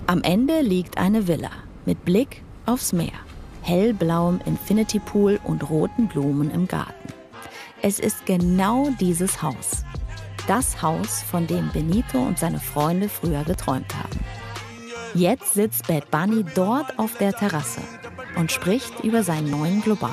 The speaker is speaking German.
Am Ende liegt eine Villa mit Blick aufs Meer, hellblauem Infinity Pool und roten Blumen im Garten. Es ist genau dieses Haus. Das Haus, von dem Benito und seine Freunde früher geträumt haben. Jetzt sitzt Bad Bunny dort auf der Terrasse und spricht über seinen neuen Global